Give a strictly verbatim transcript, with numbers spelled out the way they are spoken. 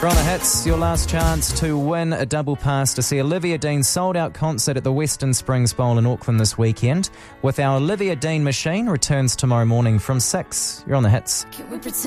You're on the Hits, your last chance to win a double pass to see Olivia Dean's sold-out concert at the Western Springs Bowl in Auckland this weekend, with our Olivia Dean machine returns tomorrow morning from six. You're on the Hits.